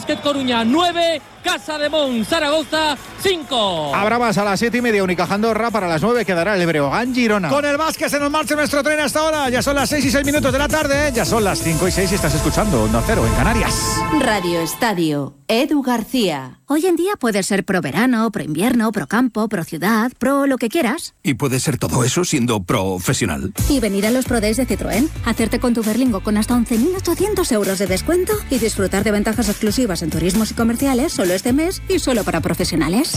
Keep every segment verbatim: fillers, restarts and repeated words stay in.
Básquet Coruña nueve, Casa de Mon Zaragoza cinco. Habrá más a las siete y media, Unicaja Andorra. Para las nueve quedará el Breogán Girona. Con el básquet se nos marcha nuestro tren hasta ahora. Ya son las seis y seis minutos de la tarde. Ya son las cinco y seis y estás escuchando Onda Cero en Canarias. Radio Estadio, Edu García. Hoy en día puedes ser pro verano, pro invierno, pro campo, pro ciudad, pro lo que quieras. Y puedes ser todo eso siendo profesional. Y venir a los Pro Days de Citroën, hacerte con tu Berlingo con hasta once mil ochocientos euros de descuento y disfrutar de ventajas exclusivas en turismos y comerciales solo este mes y solo para profesionales.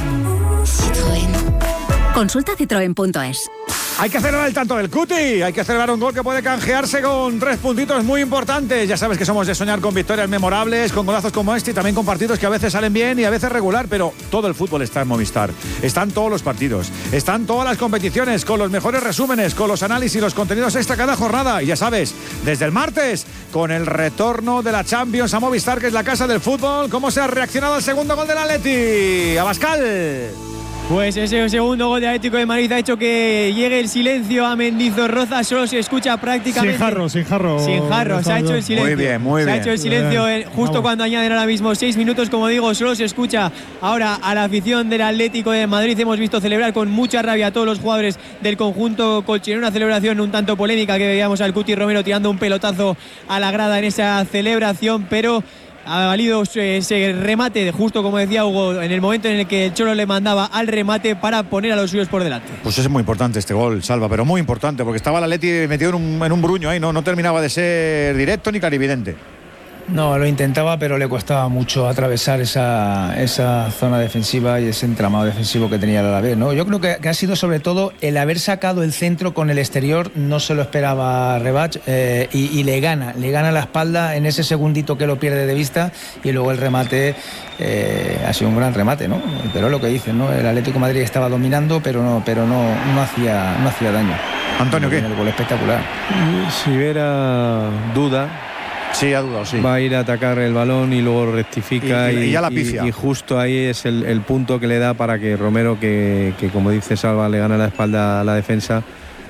Citroën. Consulta citroen punto es. Hay que celebrar el tanto del Cuti, hay que celebrar un gol que puede canjearse con tres puntitos muy importantes. Ya sabes que somos de soñar con victorias memorables, con golazos como este y también con partidos que a veces salen bien y a veces regular, pero todo el fútbol está en Movistar. Están todos los partidos, están todas las competiciones, con los mejores resúmenes, con los análisis y los contenidos extra cada jornada. Y ya sabes, desde el martes, con el retorno de la Champions a Movistar, que es la casa del fútbol, ¿cómo se ha reaccionado al segundo gol del Atleti? Abascal. Pues ese segundo gol de Atlético de Madrid ha hecho que llegue el silencio a Mendizorroza. Solo se escucha prácticamente. Sin jarro, sin jarro. Sin jarro, se ha hecho el silencio. Muy bien, muy se bien. Se ha hecho el silencio eh, justo Vamos. Cuando añaden ahora mismo seis minutos. Como digo, solo se escucha ahora a la afición del Atlético de Madrid. Hemos visto celebrar con mucha rabia a todos los jugadores del conjunto colchonero. Una celebración un tanto polémica que veíamos al Cuti Romero tirando un pelotazo a la grada en esa celebración, pero ha valido ese remate, justo como decía Hugo, en el momento en el que el Cholo le mandaba al remate para poner a los suyos por delante. Pues es muy importante este gol, Salva, pero muy importante, porque estaba el Atleti metido en un, en un bruño ahí, no, no terminaba de ser directo ni clarividente. No, lo intentaba, pero le costaba mucho atravesar esa, esa zona defensiva y ese entramado defensivo que tenía el Alavés, ¿no? Yo creo que, que ha sido sobre todo el haber sacado el centro con el exterior, no se lo esperaba Rebach, eh, y, y le gana, le gana la espalda en ese segundito que lo pierde de vista, y luego el remate eh, ha sido un gran remate, ¿no? Pero es lo que dicen, ¿no? El Atlético de Madrid estaba dominando, pero no, pero no, no hacía, no hacía daño. Antonio, ¿qué? El gol espectacular. Si hubiera duda. Sí, ha dudado, sí. Va a ir a atacar el balón y luego rectifica. Y, y, y, y ya la pifia. Y, y justo ahí es el, el punto que le da para que Romero, que, que como dice Salva, le gana la espalda a la defensa,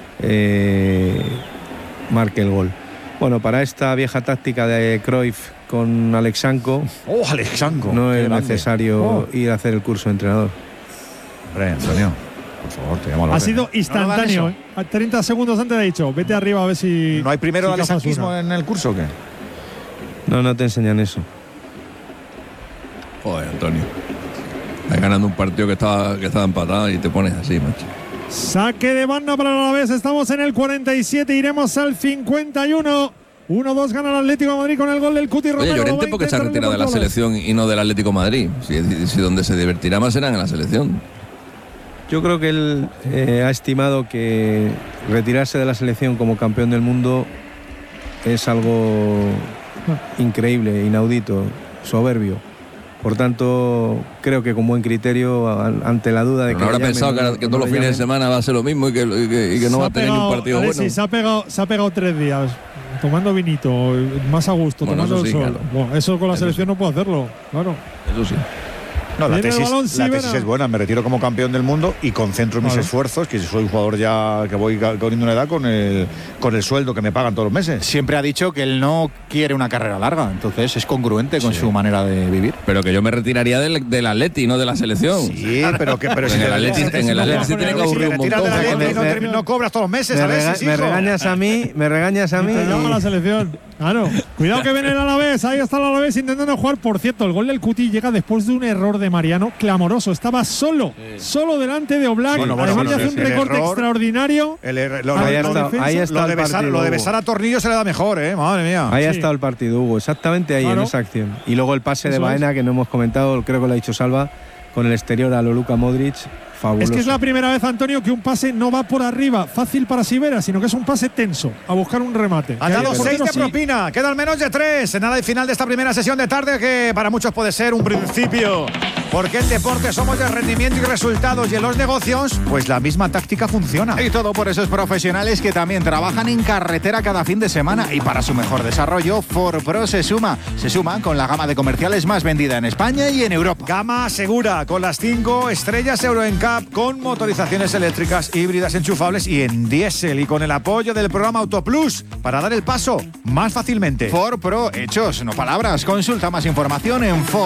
eh, marque el gol. Bueno, para esta vieja táctica de Cruyff con Alexanco, oh, Alexanco, no es grande. necesario oh. ir a hacer el curso de entrenador. Hombre, Antonio, por favor, te llamo a la Ha sido instantáneo. No treinta segundos antes le he dicho, vete arriba a ver si. ¿No hay primero si alexanquismo en el curso o qué? No, no te enseñan eso. Joder, Antonio. Estás ganando un partido que estaba, que estaba empatado y te pones así, macho. Saque de banda para el Alavés. Estamos en el cuarenta y siete, iremos al cincuenta y uno. uno dos gana el Atlético de Madrid con el gol del Cuti Romero. Oye, Llorente, ¿por qué se ha retirado de la selección y no del Atlético de Madrid? Si, si donde se divertirá más será en la selección. Yo creo que él eh, ha estimado que retirarse de la selección como campeón del mundo es algo increíble, inaudito, soberbio. Por tanto, creo que con buen criterio, ante la duda de Pero que... no habrá pensado que, que todos los fines de semana va a ser lo mismo y que, y que, y que no va a tener pegado, ni un partido Alexis, bueno. Se ha, pegado, se ha pegado tres días tomando vinito, más a gusto, bueno, tomando sí, el sol. claro. Bueno, eso con la eso selección sí. no puedo hacerlo, claro. Eso sí. No, la tesis, balón, la tesis es buena, me retiro como campeón del mundo y concentro mis claro. esfuerzos, que soy un jugador ya que voy corriendo una edad con el, con el sueldo que me pagan todos los meses. Siempre ha dicho que él no quiere una carrera larga, entonces es congruente con sí. su manera de vivir. Pero que yo me retiraría del, del Atleti, no de la selección. Sí, pero que pero si en el Atleti en el Atleti se tiene que aburrir un montón. No, no, no cobras todos los meses, me, ¿sabes? rega, Sí, me regañas a mí, me regañas a mí. Te llama la selección. Claro. Cuidado que viene el Alavés, ahí está el Alavés intentando jugar. Por cierto, el gol del Cuti llega después de un error de Mariano clamoroso. Estaba solo, sí. solo delante de Oblak. Bueno, bueno, Además bueno, de hacer un recorte error, extraordinario. El er, lo, ahí, lo, está, lo, ahí está lo el de besar, partido. Lo de besar a Tornillo se le da mejor, ¿eh? Madre mía. Ahí sí. ha estado el partido, Hugo. Exactamente ahí, claro. en esa acción. Y luego el pase Eso de Baena, es. que no hemos comentado, creo que lo ha dicho Salva, con el exterior a lo Luka Modric. Fabuloso. Es que es la primera vez, Antonio, que un pase no va por arriba, fácil para Sivera, sino que es un pase tenso, a buscar un remate. Ha dado seis de sí. propina, quedan menos de tres. En nada y final de esta primera sesión de tarde, que para muchos puede ser un principio. Porque el deporte somos de rendimiento y resultados, y en los negocios, pues la misma táctica funciona. Y todo por esos profesionales que también trabajan en carretera cada fin de semana. Y para su mejor desarrollo, ForPro se suma. Se suma con la gama de comerciales más vendida en España y en Europa. Gama segura, con las cinco estrellas Euro N C A P, con motorizaciones eléctricas, híbridas, enchufables y en diésel. Y con el apoyo del programa Autoplus, para dar el paso más fácilmente. ForPro, hechos, no palabras. Consulta más información en Ford.